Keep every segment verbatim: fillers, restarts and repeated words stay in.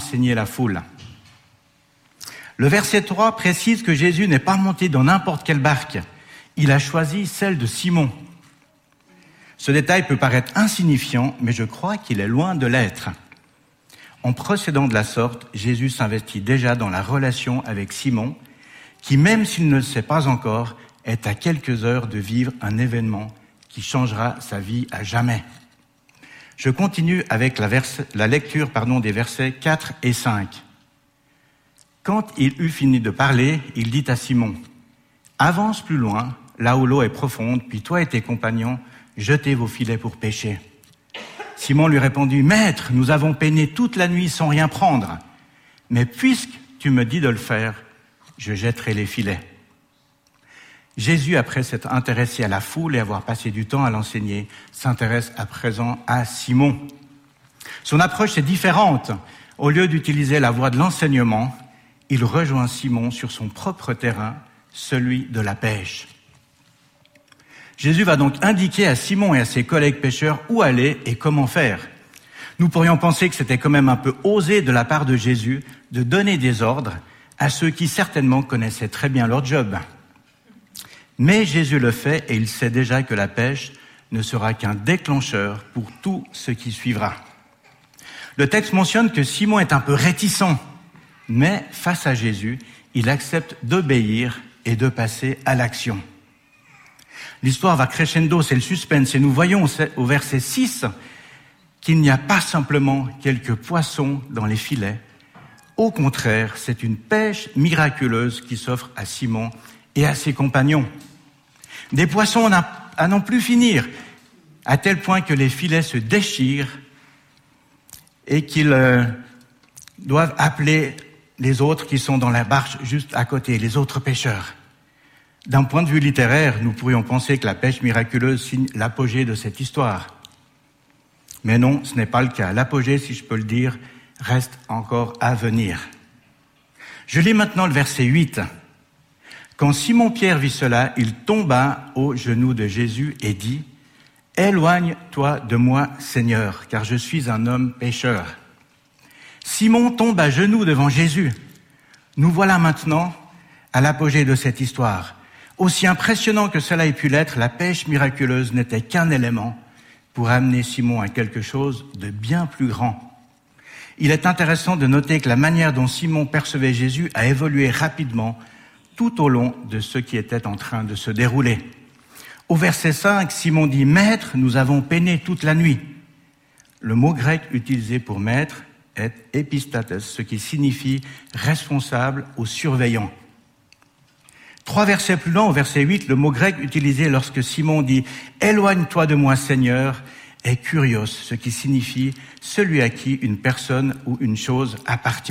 enseigner la foule. Le verset trois précise que Jésus n'est pas monté dans n'importe quelle barque. Il a choisi celle de Simon. Ce détail peut paraître insignifiant, mais je crois qu'il est loin de l'être. En procédant de la sorte, Jésus s'investit déjà dans la relation avec Simon, qui, même s'il ne le sait pas encore, est à quelques heures de vivre un événement qui changera sa vie à jamais. Je continue avec la, verse, la lecture pardon, des versets quatre et cinq. Quand il eut fini de parler, il dit à Simon, « Avance plus loin, là où l'eau est profonde, puis toi et tes compagnons, jetez vos filets pour pêcher. » Simon lui répondit, « Maître, nous avons peiné toute la nuit sans rien prendre, mais puisque tu me dis de le faire, je jetterai les filets. » Jésus, après s'être intéressé à la foule et avoir passé du temps à l'enseigner, s'intéresse à présent à Simon. Son approche est différente. Au lieu d'utiliser la voie de l'enseignement, il rejoint Simon sur son propre terrain, celui de la pêche. Jésus va donc indiquer à Simon et à ses collègues pêcheurs où aller et comment faire. Nous pourrions penser que c'était quand même un peu osé de la part de Jésus de donner des ordres à ceux qui certainement connaissaient très bien leur job. Mais Jésus le fait et il sait déjà que la pêche ne sera qu'un déclencheur pour tout ce qui suivra. Le texte mentionne que Simon est un peu réticent, mais face à Jésus, il accepte d'obéir et de passer à l'action. L'histoire va crescendo, c'est le suspense, et nous voyons au verset six qu'il n'y a pas simplement quelques poissons dans les filets. Au contraire, c'est une pêche miraculeuse qui s'offre à Simon et à ses compagnons. Des poissons à n'en plus finir, à tel point que les filets se déchirent et qu'ils euh, doivent appeler les autres qui sont dans la barge juste à côté, les autres pêcheurs. D'un point de vue littéraire, nous pourrions penser que la pêche miraculeuse signe l'apogée de cette histoire. Mais non, ce n'est pas le cas. L'apogée, si je peux le dire, reste encore à venir. Je lis maintenant le verset huit. Quand Simon-Pierre vit cela, il tomba aux genoux de Jésus et dit, « Éloigne-toi de moi, Seigneur, car je suis un homme pécheur. » Simon tombe à genoux devant Jésus. Nous voilà maintenant à l'apogée de cette histoire. Aussi impressionnant que cela ait pu l'être, la pêche miraculeuse n'était qu'un élément pour amener Simon à quelque chose de bien plus grand. Il est intéressant de noter que la manière dont Simon percevait Jésus a évolué rapidement tout au long de ce qui était en train de se dérouler. Au verset cinq, Simon dit « Maître, nous avons peiné toute la nuit ». Le mot grec utilisé pour maître est épistates, ce qui signifie responsable ou surveillant. Trois versets plus loin, au verset huit, le mot grec utilisé lorsque Simon dit « Éloigne-toi de moi, Seigneur » est kurios, ce qui signifie celui à qui une personne ou une chose appartient.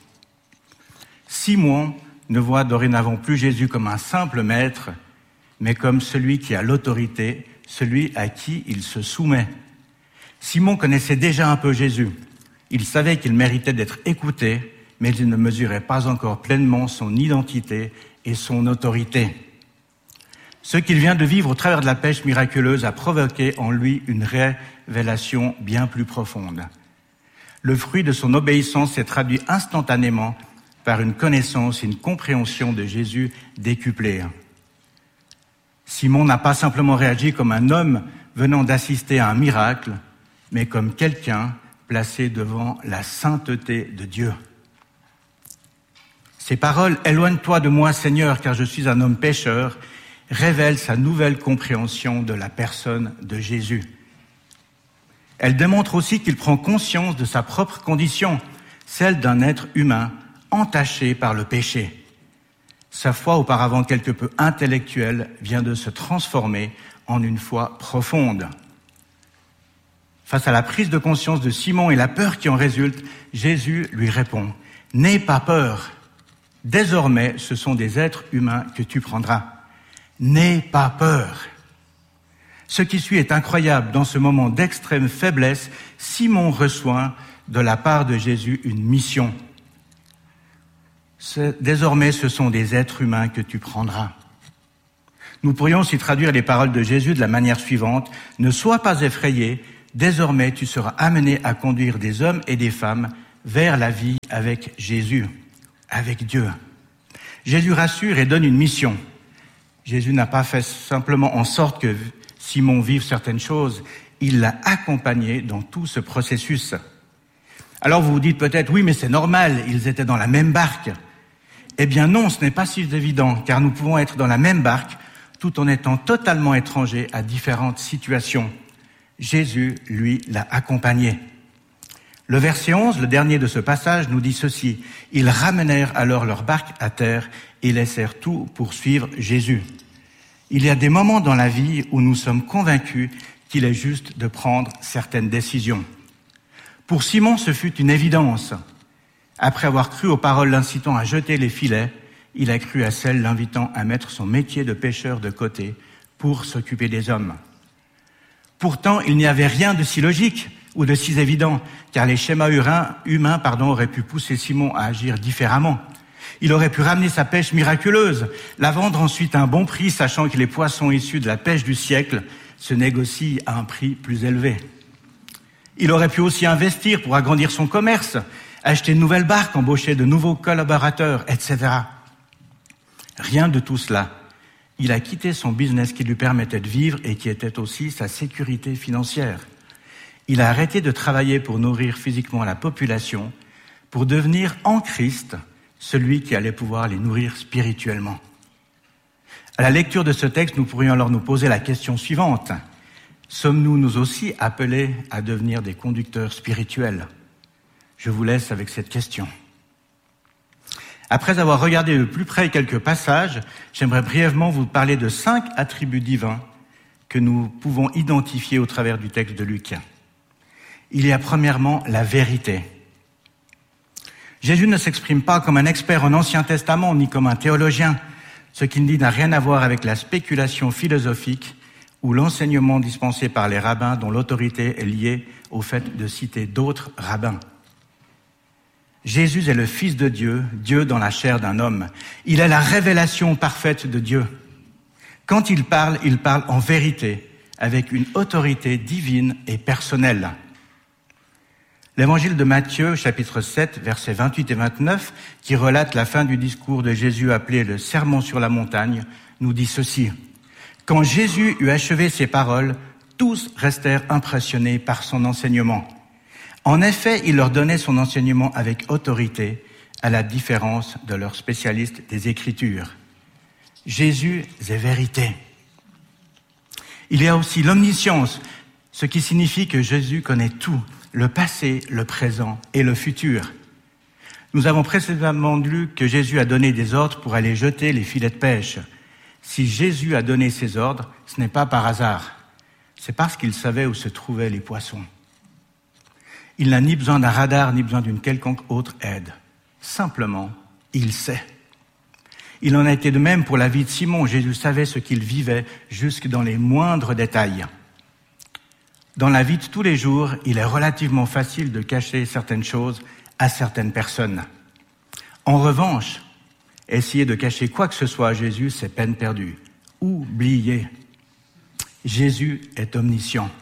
Simon ne voit dorénavant plus Jésus comme un simple maître, mais comme celui qui a l'autorité, celui à qui il se soumet. Simon connaissait déjà un peu Jésus. Il savait qu'il méritait d'être écouté, mais il ne mesurait pas encore pleinement son identité et son autorité. Ce qu'il vient de vivre au travers de la pêche miraculeuse a provoqué en lui une révélation bien plus profonde. Le fruit de son obéissance s'est traduit instantanément par une connaissance et une compréhension de Jésus décuplée. Simon n'a pas simplement réagi comme un homme venant d'assister à un miracle, mais comme quelqu'un placé devant la sainteté de Dieu. Ces paroles « Éloigne-toi de moi, Seigneur, car je suis un homme pécheur » révèlent sa nouvelle compréhension de la personne de Jésus. Elle démontre aussi qu'il prend conscience de sa propre condition, celle d'un être humain entaché par le péché. Sa foi, auparavant quelque peu intellectuelle, vient de se transformer en une foi profonde. Face à la prise de conscience de Simon et la peur qui en résulte, Jésus lui répond « N'aie pas peur. Désormais, ce sont des êtres humains que tu prendras. N'aie pas peur. » Ce qui suit est incroyable. Dans ce moment d'extrême faiblesse, Simon reçoit de la part de Jésus une mission. Désormais, ce sont des êtres humains que tu prendras. Nous pourrions aussi traduire les paroles de Jésus de la manière suivante. Ne sois pas effrayé. Désormais, tu seras amené à conduire des hommes et des femmes vers la vie avec Jésus, avec Dieu. Jésus rassure et donne une mission. Jésus n'a pas fait simplement en sorte que Simon vive certaines choses, il l'a accompagné dans tout ce processus. Alors vous vous dites peut-être, oui mais c'est normal, ils étaient dans la même barque. Eh bien non, ce n'est pas si évident, car nous pouvons être dans la même barque tout en étant totalement étrangers à différentes situations. Jésus, lui, l'a accompagné. Le verset onze, le dernier de ce passage, nous dit ceci. Ils ramenèrent alors leur barque à terre et laissèrent tout pour suivre Jésus. Il y a des moments dans la vie où nous sommes convaincus qu'il est juste de prendre certaines décisions. Pour Simon, ce fut une évidence. Après avoir cru aux paroles l'incitant à jeter les filets, il a cru à celles l'invitant à mettre son métier de pêcheur de côté pour s'occuper des hommes. Pourtant, il n'y avait rien de si logique ou de si évident, car les schémas humains pardon, auraient pu pousser Simon à agir différemment. Il aurait pu ramener sa pêche miraculeuse, la vendre ensuite à un bon prix, sachant que les poissons issus de la pêche du siècle se négocient à un prix plus élevé. Il aurait pu aussi investir pour agrandir son commerce, acheter de nouvelles barques, embaucher de nouveaux collaborateurs, et cetera. Rien de tout cela. Il a quitté son business qui lui permettait de vivre et qui était aussi sa sécurité financière. Il a arrêté de travailler pour nourrir physiquement la population, pour devenir en Christ celui qui allait pouvoir les nourrir spirituellement. À la lecture de ce texte, nous pourrions alors nous poser la question suivante. Sommes-nous nous aussi appelés à devenir des conducteurs spirituels ? Je vous laisse avec cette question. Après avoir regardé de plus près quelques passages, j'aimerais brièvement vous parler de cinq attributs divins que nous pouvons identifier au travers du texte de Luc. Il y a premièrement la vérité. Jésus ne s'exprime pas comme un expert en Ancien Testament ni comme un théologien. Ce qu'il dit n'a rien à voir avec la spéculation philosophique ou l'enseignement dispensé par les rabbins dont l'autorité est liée au fait de citer d'autres rabbins. Jésus est le Fils de Dieu, Dieu dans la chair d'un homme. Il est la révélation parfaite de Dieu. Quand il parle, il parle en vérité, avec une autorité divine et personnelle. L'évangile de Matthieu, chapitre sept, versets vingt-huit et vingt-neuf, qui relate la fin du discours de Jésus appelé le Sermon sur la montagne, nous dit ceci. Quand Jésus eut achevé ses paroles, tous restèrent impressionnés par son enseignement. En effet, il leur donnait son enseignement avec autorité, à la différence de leurs spécialistes des Écritures. Jésus est vérité. Il y a aussi l'omniscience, ce qui signifie que Jésus connaît tout, le passé, le présent et le futur. Nous avons précédemment lu que Jésus a donné des ordres pour aller jeter les filets de pêche. Si Jésus a donné ces ordres, ce n'est pas par hasard. C'est parce qu'il savait où se trouvaient les poissons. Il n'a ni besoin d'un radar, ni besoin d'une quelconque autre aide. Simplement, il sait. Il en a été de même pour la vie de Simon. Jésus savait ce qu'il vivait jusque dans les moindres détails. Dans la vie de tous les jours, il est relativement facile de cacher certaines choses à certaines personnes. En revanche, essayer de cacher quoi que ce soit à Jésus, c'est peine perdue. Oubliez. Jésus est omniscient.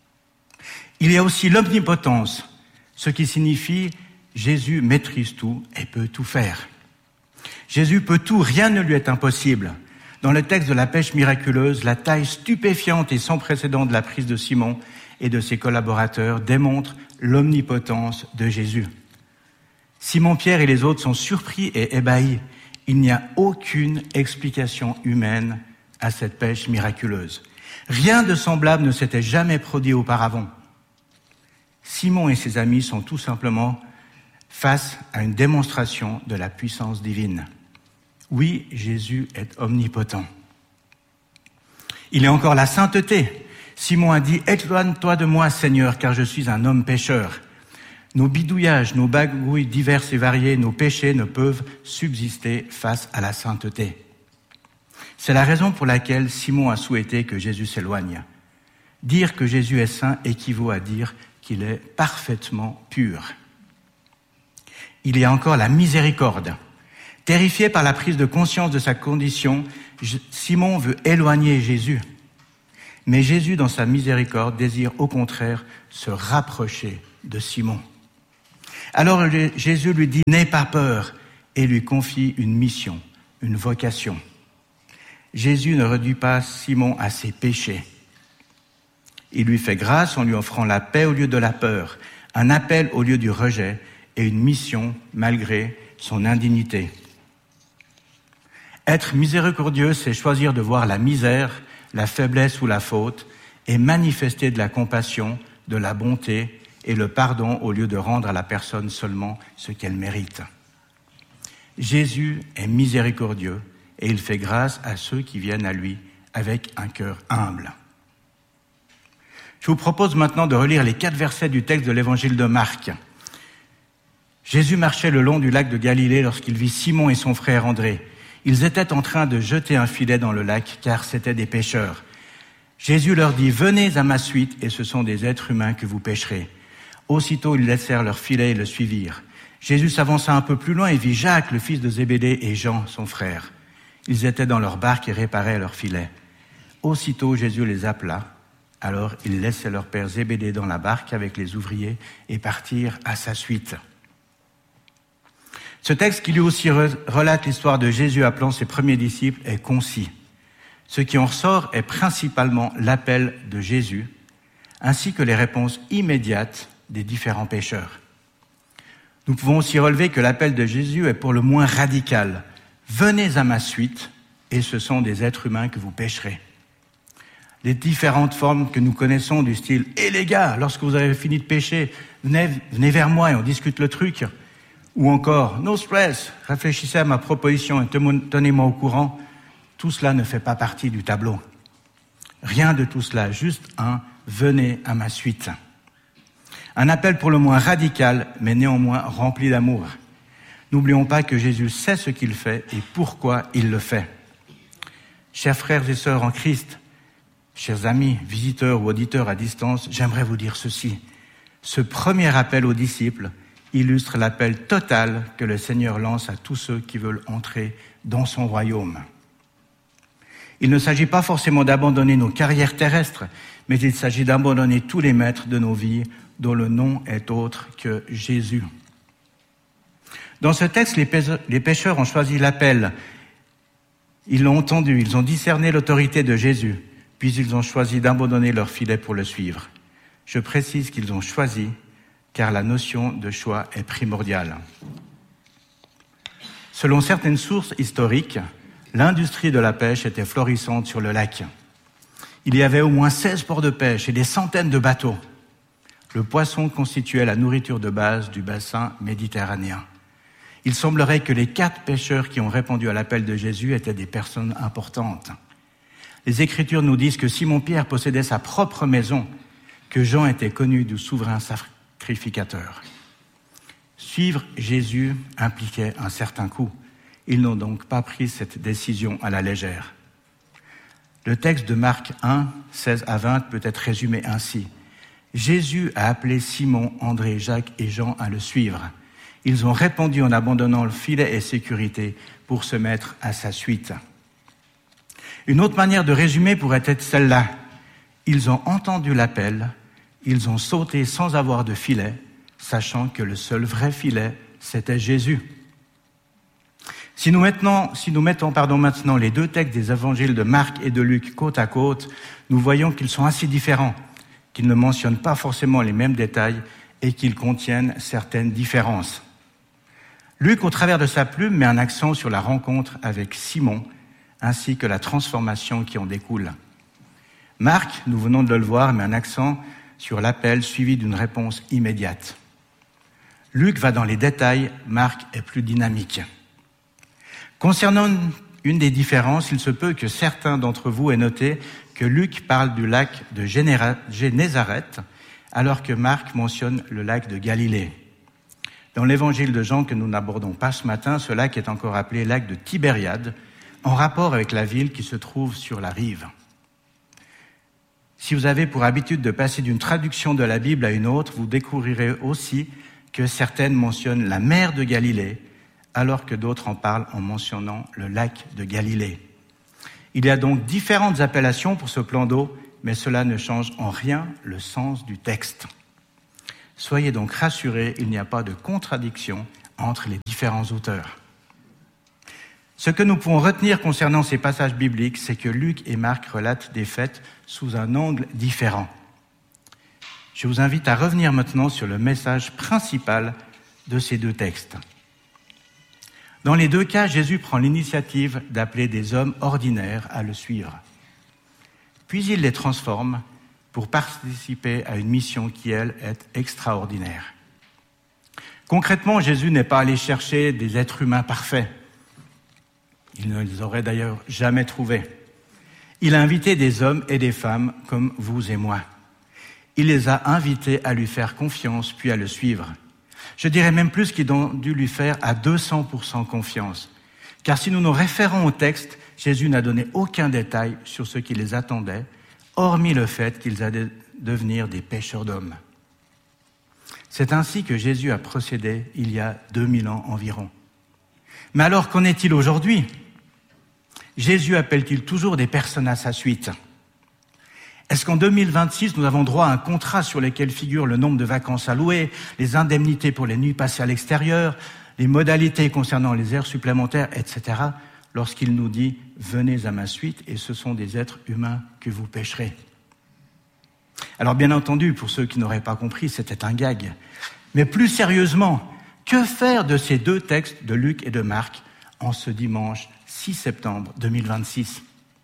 Il y a aussi l'omnipotence, ce qui signifie Jésus maîtrise tout et peut tout faire. Jésus peut tout, rien ne lui est impossible. Dans le texte de la pêche miraculeuse, la taille stupéfiante et sans précédent de la prise de Simon et de ses collaborateurs démontre l'omnipotence de Jésus. Simon-Pierre et les autres sont surpris et ébahis. Il n'y a aucune explication humaine à cette pêche miraculeuse. Rien de semblable ne s'était jamais produit auparavant. Simon et ses amis sont tout simplement face à une démonstration de la puissance divine. Oui, Jésus est omnipotent. Il y a encore la sainteté. Simon a dit « Éloigne-toi de moi, Seigneur, car je suis un homme pécheur ». Nos bidouillages, nos bagouilles diverses et variées, nos péchés ne peuvent subsister face à la sainteté. C'est la raison pour laquelle Simon a souhaité que Jésus s'éloigne. Dire que Jésus est saint équivaut à dire qu'il est parfaitement pur. Il y a encore la miséricorde. Terrifié par la prise de conscience de sa condition, Simon veut éloigner Jésus. Mais Jésus, dans sa miséricorde, désire au contraire se rapprocher de Simon. Alors Jésus lui dit « N'aie pas peur » et lui confie une mission, une vocation. Jésus ne réduit pas Simon à ses péchés. Il lui fait grâce en lui offrant la paix au lieu de la peur, un appel au lieu du rejet et une mission malgré son indignité. Être miséricordieux, c'est choisir de voir la misère, la faiblesse ou la faute et manifester de la compassion, de la bonté et le pardon au lieu de rendre à la personne seulement ce qu'elle mérite. Jésus est miséricordieux et il fait grâce à ceux qui viennent à lui avec un cœur humble. Je vous propose maintenant de relire les quatre versets du texte de l'évangile de Marc. Jésus marchait le long du lac de Galilée lorsqu'il vit Simon et son frère André. Ils étaient en train de jeter un filet dans le lac car c'étaient des pêcheurs. Jésus leur dit « Venez à ma suite et ce sont des êtres humains que vous pêcherez. » Aussitôt, ils laissèrent leur filet et le suivirent. Jésus s'avança un peu plus loin et vit Jacques, le fils de Zébédée, et Jean, son frère. Ils étaient dans leur barque et réparaient leur filet. Aussitôt, Jésus les appela. Alors, ils laissaient leur père Zébédée dans la barque avec les ouvriers et partirent à sa suite. Ce texte qui lui aussi relate l'histoire de Jésus appelant ses premiers disciples est concis. Ce qui en ressort est principalement l'appel de Jésus, ainsi que les réponses immédiates des différents pécheurs. Nous pouvons aussi relever que l'appel de Jésus est pour le moins radical. « Venez à ma suite, et ce sont des êtres humains que vous pêcherez. » Les différentes formes que nous connaissons du style « Eh les gars, lorsque vous avez fini de pêcher, venez, venez vers moi et on discute le truc. » Ou encore « No stress, réfléchissez à ma proposition et tenez-moi au courant. » Tout cela ne fait pas partie du tableau. Rien de tout cela, juste un « Venez à ma suite ». Un appel pour le moins radical, mais néanmoins rempli d'amour. N'oublions pas que Jésus sait ce qu'il fait et pourquoi il le fait. Chers frères et sœurs en Christ, chers amis, visiteurs ou auditeurs à distance, j'aimerais vous dire ceci. Ce premier appel aux disciples illustre l'appel total que le Seigneur lance à tous ceux qui veulent entrer dans son royaume. Il ne s'agit pas forcément d'abandonner nos carrières terrestres, mais il s'agit d'abandonner tous les maîtres de nos vies dont le nom est autre que Jésus. Dans ce texte, les pécheurs ont choisi l'appel. Ils l'ont entendu, ils ont discerné l'autorité de Jésus, puis ils ont choisi d'abandonner leur filet pour le suivre. Je précise qu'ils ont choisi, car la notion de choix est primordiale. Selon certaines sources historiques, l'industrie de la pêche était florissante sur le lac. Il y avait au moins seize ports de pêche et des centaines de bateaux. Le poisson constituait la nourriture de base du bassin méditerranéen. Il semblerait que les quatre pêcheurs qui ont répondu à l'appel de Jésus étaient des personnes importantes. Les Écritures nous disent que Simon-Pierre possédait sa propre maison, que Jean était connu du souverain sacrificateur. Suivre Jésus impliquait un certain coût. Ils n'ont donc pas pris cette décision à la légère. Le texte de Marc un, seize à vingt peut être résumé ainsi. Jésus a appelé Simon, André, Jacques et Jean à le suivre. Ils ont répondu en abandonnant le filet et sécurité pour se mettre à sa suite. Une autre manière de résumer pourrait être celle-là. Ils ont entendu l'appel, ils ont sauté sans avoir de filet, sachant que le seul vrai filet, c'était Jésus. Si nous, maintenant, si nous mettons pardon, maintenant les deux textes des évangiles de Marc et de Luc côte à côte, nous voyons qu'ils sont assez différents, qu'ils ne mentionnent pas forcément les mêmes détails et qu'ils contiennent certaines différences. Luc, au travers de sa plume, met un accent sur la rencontre avec Simon, ainsi que la transformation qui en découle. Marc, nous venons de le voir, met un accent sur l'appel suivi d'une réponse immédiate. Luc va dans les détails, Marc est plus dynamique. Concernant une des différences, il se peut que certains d'entre vous aient noté que Luc parle du lac de Génézareth, alors que Marc mentionne le lac de Galilée. Dans l'évangile de Jean que nous n'abordons pas ce matin, ce lac est encore appelé lac de Tibériade, en rapport avec la ville qui se trouve sur la rive. Si vous avez pour habitude de passer d'une traduction de la Bible à une autre, vous découvrirez aussi que certaines mentionnent la mer de Galilée, alors que d'autres en parlent en mentionnant le lac de Galilée. Il y a donc différentes appellations pour ce plan d'eau, mais cela ne change en rien le sens du texte. Soyez donc rassurés, il n'y a pas de contradiction entre les différents auteurs. Ce que nous pouvons retenir concernant ces passages bibliques, c'est que Luc et Marc relatent des faits sous un angle différent. Je vous invite à revenir maintenant sur le message principal de ces deux textes. Dans les deux cas, Jésus prend l'initiative d'appeler des hommes ordinaires à le suivre. Puis il les transforme pour participer à une mission qui, elle, est extraordinaire. Concrètement, Jésus n'est pas allé chercher des êtres humains parfaits. Il ne les aurait d'ailleurs jamais trouvés. Il a invité des hommes et des femmes comme vous et moi. Il les a invités à lui faire confiance, puis à le suivre. Je dirais même plus qu'ils ont dû lui faire à deux cents pour cent confiance. Car si nous nous référons au texte, Jésus n'a donné aucun détail sur ce qui les attendait, hormis le fait qu'ils allaient devenir des pêcheurs d'hommes. C'est ainsi que Jésus a procédé il y a deux mille ans environ. Mais alors, qu'en est-il aujourd'hui ? Jésus appelle-t-il toujours des personnes à sa suite ? Est-ce qu'en deux mille vingt-six, nous avons droit à un contrat sur lequel figure le nombre de vacances allouées, les indemnités pour les nuits passées à l'extérieur, les modalités concernant les heures supplémentaires, et cetera, lorsqu'il nous dit « Venez à ma suite et ce sont des êtres humains que vous pêcherez ». Alors bien entendu, pour ceux qui n'auraient pas compris, c'était un gag. Mais plus sérieusement, que faire de ces deux textes de Luc et de Marc en ce dimanche six septembre deux mille vingt-six ?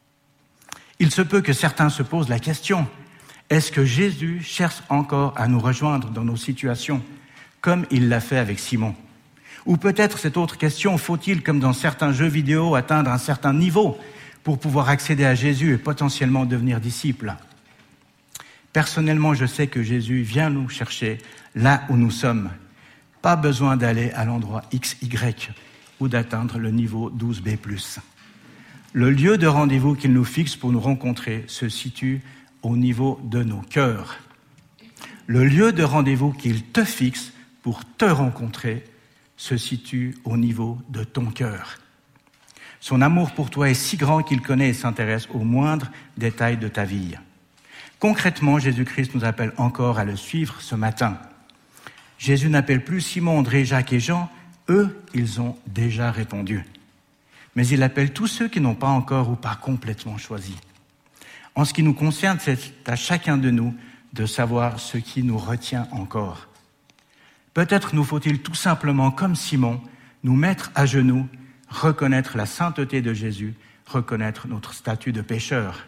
Il se peut que certains se posent la question, est-ce que Jésus cherche encore à nous rejoindre dans nos situations, comme il l'a fait avec Simon ? Ou peut-être cette autre question, faut-il, comme dans certains jeux vidéo, atteindre un certain niveau pour pouvoir accéder à Jésus et potentiellement devenir disciple ? Personnellement, je sais que Jésus vient nous chercher là où nous sommes. Pas besoin d'aller à l'endroit X Y ou d'atteindre le niveau douze B plus. Le lieu de rendez-vous qu'il nous fixe pour nous rencontrer se situe au niveau de nos cœurs. Le lieu de rendez-vous qu'il te fixe pour te rencontrer se situe au niveau de ton cœur. Son amour pour toi est si grand qu'il connaît et s'intéresse aux moindres détails de ta vie. Concrètement, Jésus-Christ nous appelle encore à le suivre ce matin. Jésus n'appelle plus Simon, André, Jacques et Jean. Eux, ils ont déjà répondu. Mais il appelle tous ceux qui n'ont pas encore ou pas complètement choisi. En ce qui nous concerne, c'est à chacun de nous de savoir ce qui nous retient encore. Peut-être nous faut-il tout simplement, comme Simon, nous mettre à genoux, reconnaître la sainteté de Jésus, reconnaître notre statut de pécheur.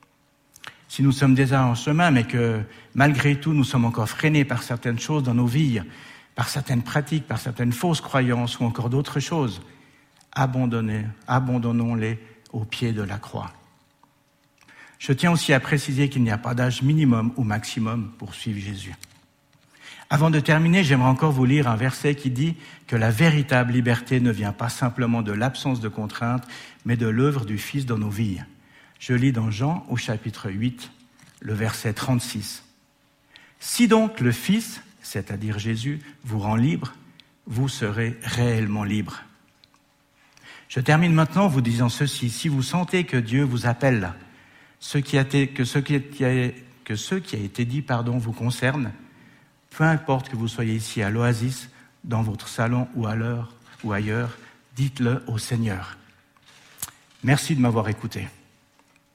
Si nous sommes déjà en chemin, mais que malgré tout nous sommes encore freinés par certaines choses dans nos vies, par certaines pratiques, par certaines fausses croyances ou encore d'autres choses, abandonnez, abandonnons-les au pied de la croix. Je tiens aussi à préciser qu'il n'y a pas d'âge minimum ou maximum pour suivre Jésus. Avant de terminer, j'aimerais encore vous lire un verset qui dit que la véritable liberté ne vient pas simplement de l'absence de contraintes, mais de l'œuvre du Fils dans nos vies. Je lis dans Jean au chapitre huit, le verset trente-six. « Si donc le Fils, c'est-à-dire Jésus, vous rend libre, vous serez réellement libre. » Je termine maintenant en vous disant ceci. Si vous sentez que Dieu vous appelle, ce qui a été, que, ce qui a, que ce qui a été dit pardon, vous concerne, peu importe que vous soyez ici à l'Oasis, dans votre salon ou à l'heure ou ailleurs, dites-le au Seigneur. Merci de m'avoir écouté.